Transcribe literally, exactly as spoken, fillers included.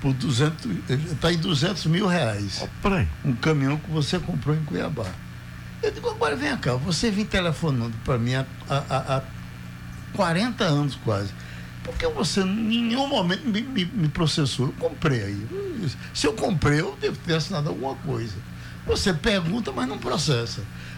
por duzentos, está em duzentos mil reais. Opa. Um caminhão que você comprou em Cuiabá. Eu digo, agora vem cá, você vem telefonando para mim há, há, há quarenta anos quase. Por que você em nenhum momento me, me, me processou? Eu comprei aí. Se eu comprei, eu devo ter assinado alguma coisa. Você pergunta, mas não processa.